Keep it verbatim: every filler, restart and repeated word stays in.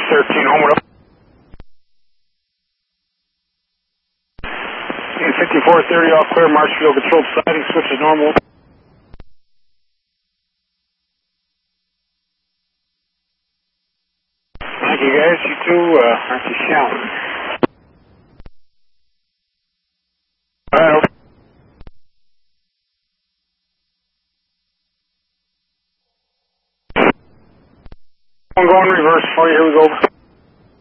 thirteen, home with fifty-four thirty off clear, Marshfield controlled siding, switch is normal. Thank you guys, you too, uh, aren't you shouting? Alright, okay. I'm going reverse for you, here we go.